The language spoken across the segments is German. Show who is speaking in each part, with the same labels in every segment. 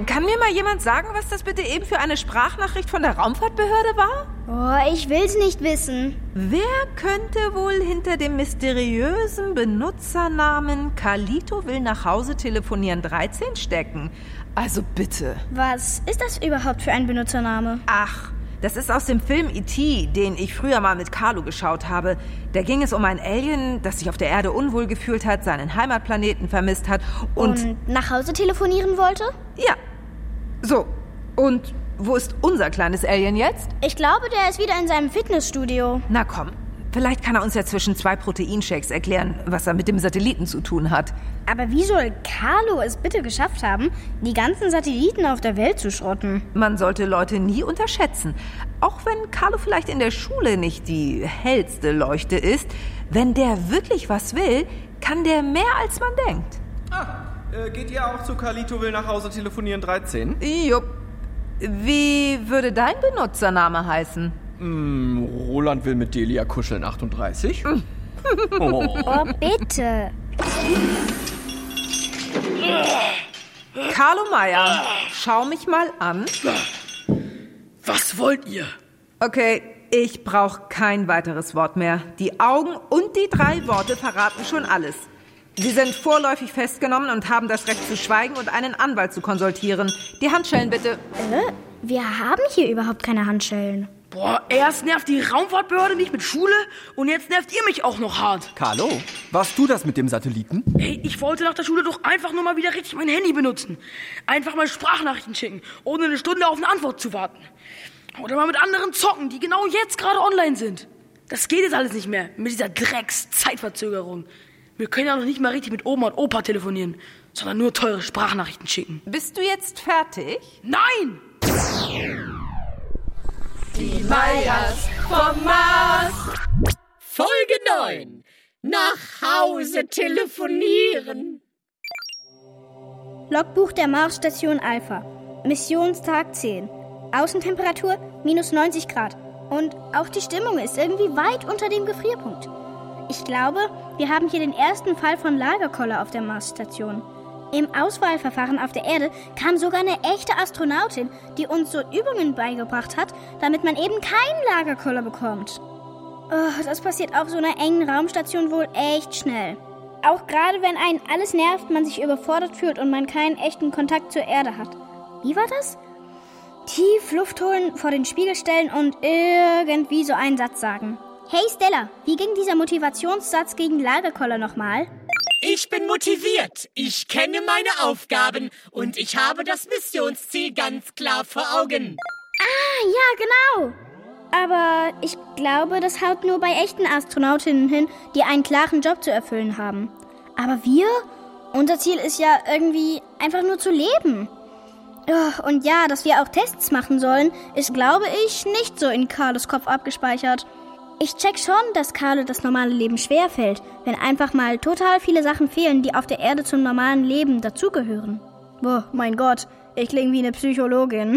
Speaker 1: Kann mir mal jemand sagen, was das bitte eben für eine Sprachnachricht von der Raumfahrtbehörde war?
Speaker 2: Oh, ich will's nicht wissen.
Speaker 1: Wer könnte wohl hinter dem mysteriösen Benutzernamen Carlito will nach Hause telefonieren 13 stecken? Also bitte.
Speaker 2: Was ist das überhaupt für ein Benutzername?
Speaker 1: Ach, das ist aus dem Film E.T., den ich früher mal mit Carlo geschaut habe. Da ging es um ein Alien, das sich auf der Erde unwohl gefühlt hat, seinen Heimatplaneten vermisst hat und
Speaker 2: nach Hause telefonieren wollte?
Speaker 1: Ja. So. Und wo ist unser kleines Alien jetzt?
Speaker 2: Ich glaube, der ist wieder in seinem Fitnessstudio.
Speaker 1: Na komm, vielleicht kann er uns ja zwischen 2 Proteinshakes erklären, was er mit dem Satelliten zu tun hat.
Speaker 2: Aber wie soll Carlo es bitte geschafft haben, die ganzen Satelliten auf der Welt zu schrotten?
Speaker 1: Man sollte Leute nie unterschätzen. Auch wenn Carlo vielleicht in der Schule nicht die hellste Leuchte ist, wenn der wirklich was will, kann der mehr als man denkt.
Speaker 3: Geht ihr auch zu Carlito will nach Hause telefonieren 13?
Speaker 1: Jupp. Wie würde dein Benutzername heißen?
Speaker 3: Roland will mit Delia kuscheln 38.
Speaker 2: Oh, bitte.
Speaker 1: Carlo Meier, schau mich mal an.
Speaker 4: Was wollt ihr?
Speaker 1: Okay, ich brauche kein weiteres Wort mehr. Die Augen und die 3 Worte verraten schon alles. Sie sind vorläufig festgenommen und haben das Recht zu schweigen und einen Anwalt zu konsultieren. Die Handschellen bitte.
Speaker 2: Wir haben hier überhaupt keine Handschellen.
Speaker 4: Boah, erst nervt die Raumfahrtbehörde mich mit Schule und jetzt nervt ihr mich auch noch hart.
Speaker 3: Carlo, warst du das mit dem Satelliten?
Speaker 4: Hey, ich wollte nach der Schule doch einfach nur mal wieder richtig mein Handy benutzen. Einfach mal Sprachnachrichten schicken, ohne eine Stunde auf eine Antwort zu warten. Oder mal mit anderen zocken, die genau jetzt gerade online sind. Das geht jetzt alles nicht mehr mit dieser Drecks-Zeitverzögerung. Wir können ja noch nicht mal richtig mit Oma und Opa telefonieren, sondern nur teure Sprachnachrichten schicken.
Speaker 1: Bist du jetzt fertig?
Speaker 4: Nein!
Speaker 5: Die Meyers vom Mars.
Speaker 6: Folge 9. Nach Hause telefonieren.
Speaker 2: Logbuch der Marsstation Alpha. Missionstag 10. Außentemperatur -90 Grad. Und auch die Stimmung ist irgendwie weit unter dem Gefrierpunkt. Ich glaube, wir haben hier den ersten Fall von Lagerkoller auf der Marsstation. Im Auswahlverfahren auf der Erde kam sogar eine echte Astronautin, die uns so Übungen beigebracht hat, damit man eben keinen Lagerkoller bekommt. Oh, das passiert auf so einer engen Raumstation wohl echt schnell. Auch gerade wenn einen alles nervt, man sich überfordert fühlt und man keinen echten Kontakt zur Erde hat. Wie war das? Tief Luft holen, vor den Spiegel stellen und irgendwie so einen Satz sagen. Hey Stella, wie ging dieser Motivationssatz gegen Lagerkoller nochmal?
Speaker 6: Ich bin motiviert, ich kenne meine Aufgaben und ich habe das Missionsziel ganz klar vor Augen.
Speaker 2: Ah, ja, genau. Aber ich glaube, das haut nur bei echten Astronautinnen hin, die einen klaren Job zu erfüllen haben. Aber wir? Unser Ziel ist ja irgendwie einfach nur zu leben. Und ja, dass wir auch Tests machen sollen, ist, glaube ich, nicht so in Carlos Kopf abgespeichert. Ich check schon, dass Carlo das normale Leben schwerfällt, wenn einfach mal total viele Sachen fehlen, die auf der Erde zum normalen Leben dazugehören. Boah, mein Gott, ich klinge wie eine Psychologin.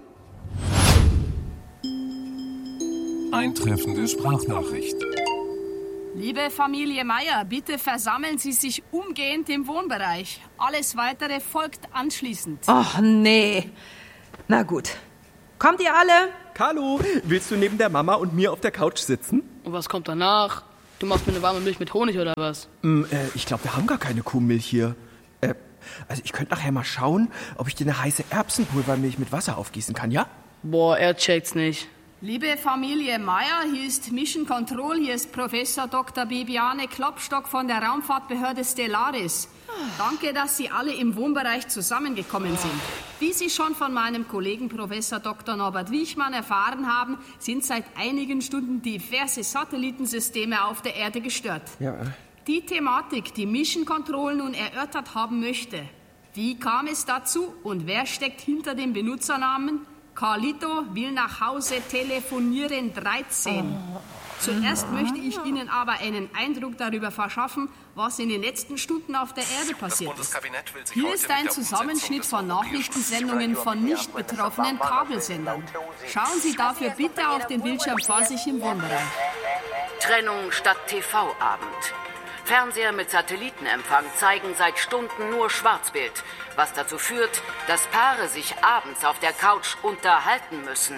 Speaker 7: Eintreffende Sprachnachricht.
Speaker 8: Liebe Familie Meier, bitte versammeln Sie sich umgehend im Wohnbereich. Alles Weitere folgt anschließend.
Speaker 1: Och, nee. Na gut. Kommt ihr alle?
Speaker 3: Carlo, willst du neben der Mama und mir auf der Couch sitzen?
Speaker 4: Und was kommt danach? Du machst mir eine warme Milch mit Honig oder was?
Speaker 3: Ich glaube, wir haben gar keine Kuhmilch hier. Also ich könnte nachher mal schauen, ob ich dir eine heiße Erbsenpulvermilch mit Wasser aufgießen kann, ja?
Speaker 4: Boah, er checkt's nicht.
Speaker 8: Liebe Familie Meier, hier ist Mission Control, hier ist Professor Dr. Bibiane Klopstock von der Raumfahrtbehörde Stellaris. Danke, dass Sie alle im Wohnbereich zusammengekommen sind. Wie Sie schon von meinem Kollegen Professor Dr. Norbert Wiechmann erfahren haben, sind seit einigen Stunden diverse Satellitensysteme auf der Erde gestört.
Speaker 3: Ja.
Speaker 8: Die Thematik, die Mission Control nun erörtert haben möchte. Wie kam es dazu und wer steckt hinter dem Benutzernamen Carlito will nach Hause telefonieren 13. Zuerst möchte ich Ihnen aber einen Eindruck darüber verschaffen, was in den letzten Stunden auf der Erde passiert ist. Hier ist ein Zusammenschnitt von Nachrichtensendungen von nicht betroffenen Kabelsendern. Schauen Sie dafür bitte auf den Bildschirm vor sich im Wohnbereich.
Speaker 9: Trennung statt TV-Abend.
Speaker 7: Fernseher mit Satellitenempfang zeigen seit Stunden nur Schwarzbild, was dazu führt, dass Paare sich abends auf der Couch unterhalten müssen.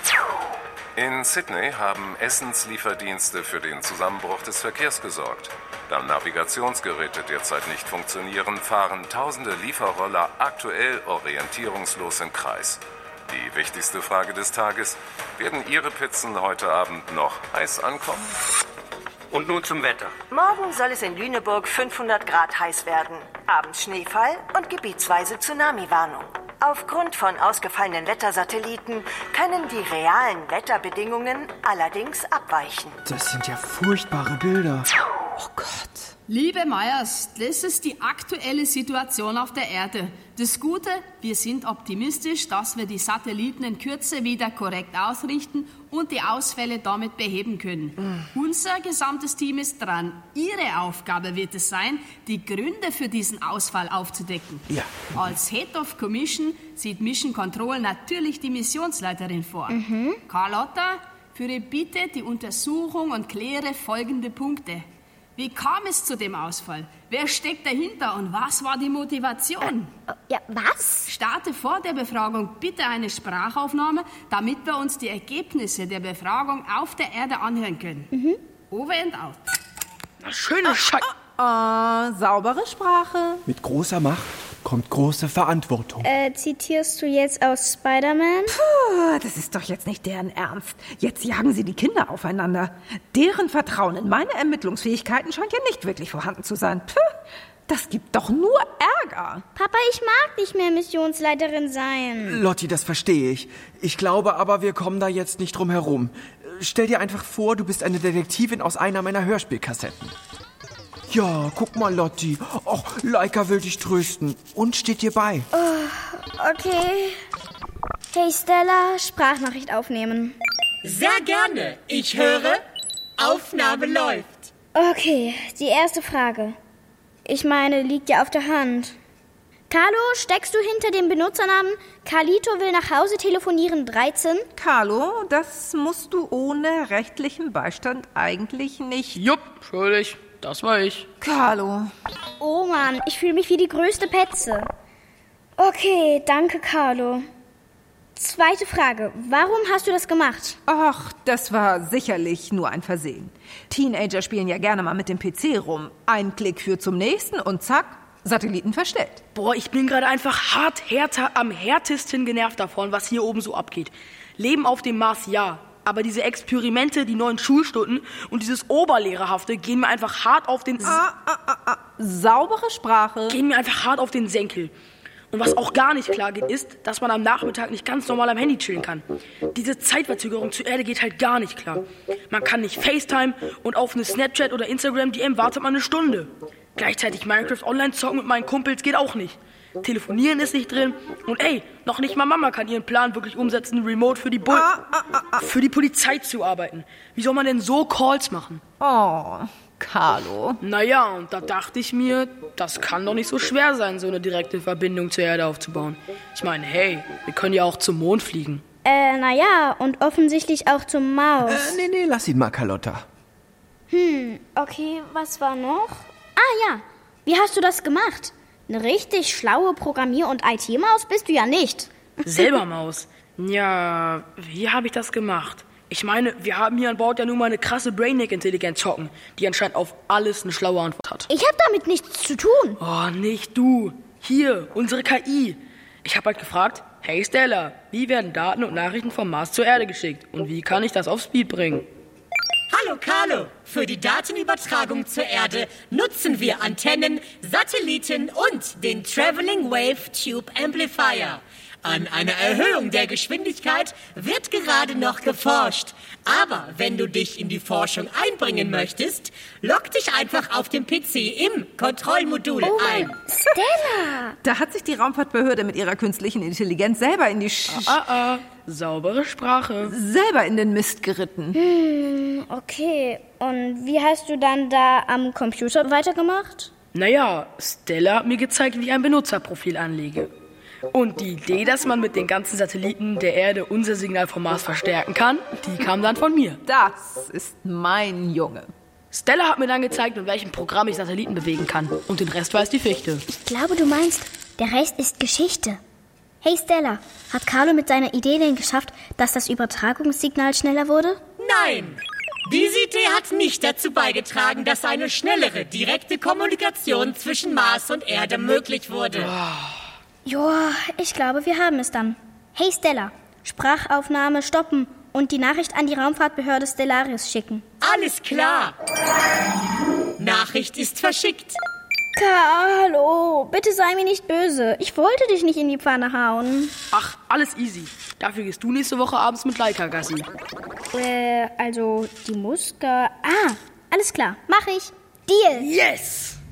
Speaker 9: In Sydney haben Essenslieferdienste für den Zusammenbruch des Verkehrs gesorgt. Da Navigationsgeräte derzeit nicht funktionieren, fahren tausende Lieferroller aktuell orientierungslos im Kreis. Die wichtigste Frage des Tages: Werden Ihre Pizzen heute Abend noch heiß ankommen?
Speaker 10: Und nun zum Wetter.
Speaker 11: Morgen soll es in Lüneburg 500 Grad heiß werden. Abends Schneefall und gebietsweise Tsunami-Warnung. Aufgrund von ausgefallenen Wettersatelliten können die realen Wetterbedingungen allerdings abweichen.
Speaker 3: Das sind ja furchtbare Bilder.
Speaker 1: Oh Gott.
Speaker 8: Liebe Meyers, das ist die aktuelle Situation auf der Erde. Das Gute, wir sind optimistisch, dass wir die Satelliten in Kürze wieder korrekt ausrichten und die Ausfälle damit beheben können. Unser gesamtes Team ist dran. Ihre Aufgabe wird es sein, die Gründe für diesen Ausfall aufzudecken.
Speaker 3: Ja.
Speaker 8: Als Head of Commission sieht Mission Control natürlich die Missionsleiterin vor. Carlotta, führe bitte die Untersuchung und kläre folgende Punkte. Wie kam es zu dem Ausfall? Wer steckt dahinter und was war die Motivation?
Speaker 2: Ja, was?
Speaker 8: Starte vor der Befragung bitte eine Sprachaufnahme, damit wir uns die Ergebnisse der Befragung auf der Erde anhören können. Over and out.
Speaker 4: Na, schöne Scheiße.
Speaker 1: Saubere Sprache.
Speaker 3: Mit großer Macht kommt große Verantwortung.
Speaker 2: Zitierst du jetzt aus Spider-Man?
Speaker 1: Puh, das ist doch jetzt nicht deren Ernst. Jetzt jagen sie die Kinder aufeinander. Deren Vertrauen in meine Ermittlungsfähigkeiten scheint ja nicht wirklich vorhanden zu sein. Puh, das gibt doch nur Ärger.
Speaker 2: Papa, ich mag nicht mehr Missionsleiterin sein.
Speaker 3: Lotti, das verstehe ich. Ich glaube aber, wir kommen da jetzt nicht drum herum. Stell dir einfach vor, du bist eine Detektivin aus einer meiner Hörspielkassetten. Ja, guck mal, Lotti. Och, Laika will dich trösten und steht dir bei.
Speaker 2: Oh, okay. Hey Stella, Sprachnachricht aufnehmen.
Speaker 6: Sehr gerne. Ich höre, Aufnahme läuft.
Speaker 2: Okay, die erste Frage. Ich meine, liegt ja auf der Hand. Carlo, steckst du hinter dem Benutzernamen Carlito will nach Hause telefonieren 13?
Speaker 1: Carlo, das musst du ohne rechtlichen Beistand eigentlich nicht.
Speaker 4: Jupp, schuldig. Das war ich.
Speaker 1: Carlo.
Speaker 2: Oh Mann, ich fühle mich wie die größte Petze. Okay, danke, Carlo. Zweite Frage. Warum hast du das gemacht?
Speaker 1: Ach, das war sicherlich nur ein Versehen. Teenager spielen ja gerne mal mit dem PC rum. Ein Klick führt zum nächsten und zack, Satelliten verstellt.
Speaker 4: Boah, ich bin gerade einfach am härtesten genervt davon, was hier oben so abgeht. Leben auf dem Mars, ja. Aber diese Experimente, die 9 Schulstunden und dieses Oberlehrerhafte gehen mir einfach hart auf den...
Speaker 1: Saubere Sprache.
Speaker 4: Gehen mir einfach hart auf den Senkel. Und was auch gar nicht klar geht, ist, dass man am Nachmittag nicht ganz normal am Handy chillen kann. Diese Zeitverzögerung zur Erde geht halt gar nicht klar. Man kann nicht FaceTime und auf eine Snapchat oder Instagram DM wartet man eine Stunde. Gleichzeitig Minecraft online zocken mit meinen Kumpels geht auch nicht. Telefonieren ist nicht drin. Und ey, noch nicht mal Mama kann ihren Plan wirklich umsetzen, remote für die Polizei zu arbeiten. Wie soll man denn so Calls machen?
Speaker 1: Oh, Carlo.
Speaker 4: Naja, und da dachte ich mir, das kann doch nicht so schwer sein, so eine direkte Verbindung zur Erde aufzubauen. Ich meine, hey, wir können ja auch zum Mond fliegen.
Speaker 2: Naja, und offensichtlich auch zum Mars.
Speaker 3: Nee, lass ihn mal, Carlotta.
Speaker 2: Okay, was war noch? Ah ja, wie hast du das gemacht? Eine richtig schlaue Programmier- und IT-Maus bist du ja nicht.
Speaker 4: Selber Maus? Ja, wie habe ich das gemacht? Ich meine, wir haben hier an Bord ja nun mal eine krasse Brainiac-Intelligenz hocken, die anscheinend auf alles eine schlaue Antwort hat.
Speaker 2: Ich habe damit nichts zu tun.
Speaker 4: Oh, nicht du. Hier, unsere KI. Ich habe halt gefragt, hey Stella, wie werden Daten und Nachrichten vom Mars zur Erde geschickt? Und wie kann ich das auf Speed bringen?
Speaker 6: Hallo Carlo, für die Datenübertragung zur Erde nutzen wir Antennen, Satelliten und den Traveling Wave Tube Amplifier. An einer Erhöhung der Geschwindigkeit wird gerade noch geforscht. Aber wenn du dich in die Forschung einbringen möchtest, log dich einfach auf dem PC im Kontrollmodul ein.
Speaker 2: Stella!
Speaker 1: Da hat sich die Raumfahrtbehörde mit ihrer künstlichen Intelligenz selber in die
Speaker 4: saubere Sprache.
Speaker 1: Selber in den Mist geritten.
Speaker 2: Okay. Und wie hast du dann da am Computer weitergemacht?
Speaker 4: Naja, Stella hat mir gezeigt, wie ich ein Benutzerprofil anlege. Und die Idee, dass man mit den ganzen Satelliten der Erde unser Signal vom Mars verstärken kann, die kam dann von mir.
Speaker 1: Das ist mein Junge.
Speaker 4: Stella hat mir dann gezeigt, mit welchem Programm ich Satelliten bewegen kann. Und den Rest weiß die Fichte.
Speaker 2: Ich glaube, du meinst, der Rest ist Geschichte. Hey Stella, hat Carlo mit seiner Idee denn geschafft, dass das Übertragungssignal schneller wurde?
Speaker 6: Nein! Diese Idee hat nicht dazu beigetragen, dass eine schnellere, direkte Kommunikation zwischen Mars und Erde möglich wurde.
Speaker 2: Joa, ich glaube, wir haben es dann. Hey Stella, Sprachaufnahme stoppen und die Nachricht an die Raumfahrtbehörde Stellaris schicken.
Speaker 6: Alles klar! Nachricht ist verschickt.
Speaker 2: Carlo, bitte sei mir nicht böse. Ich wollte dich nicht in die Pfanne hauen.
Speaker 4: Ach, alles easy. Dafür gehst du nächste Woche abends mit Laika Gassi.
Speaker 2: Also die Muska... alles klar, mach ich. Deal.
Speaker 4: Yes!